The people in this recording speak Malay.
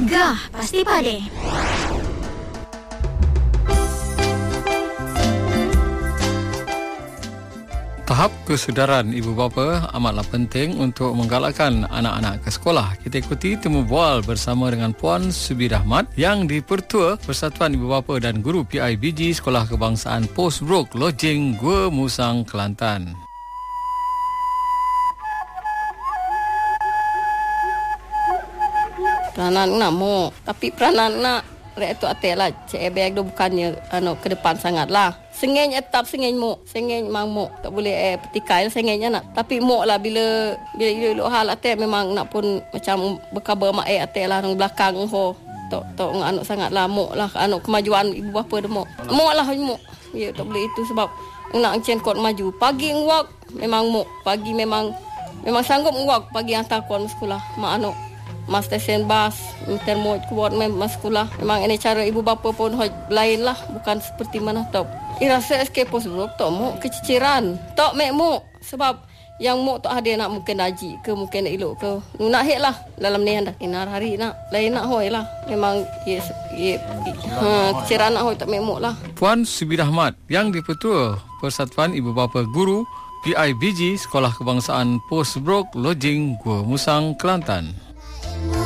Gegar Pasti Pade. Tahap kesedaran ibu bapa amatlah penting untuk menggalakkan anak-anak ke sekolah. Kita ikuti temu bual bersama dengan Puan Subi Rahmat yang di-Pertua Persatuan Ibu Bapa dan Guru PIBG Sekolah Kebangsaan Postbrook Lojing Gua Musang, Kelantan. Peranan nak mau, tapi peranan nak rek tu atel lah. Cik bag tu bukannya ke depan sangat lah. Sengenya tetap sengenya mu. Sengenya memang mu. Tak boleh petikai lah sengenya nak. Tapi mu lah bila hal atel memang nak pun macam berkabar mak atel lah nang belakang ho. Tak anak sangat lah mu lah anak kemajuan ibu bapa dia mu. Mu lah mu. Ya tak boleh itu sebab nak encen kot maju. Pagi ngwak memang mu. Pagi memang sanggup ngwak pagi hantar kon sekolah mak anak. Mas stesen bas, termo kuat mas sekolah. Memang ini cara ibu bapa pun lain lah. Bukan seperti mana tau. Rasa SK Postbrook tak mau keciciran. Tak mek mu. Sebab yang mu tak ada nak mungkin haji ke mungkin nak elok ke. Nak hek lah. Dalam ni anda. Inar hari nak. Lain nak hoi lah. Memang keciciran nak hoi tak mek mu lah. Puan Subi Rahmat yang di-Pertua Persatuan Ibu Bapa Guru PIBG Sekolah Kebangsaan Postbrook Lojing Gua Musang, Kelantan.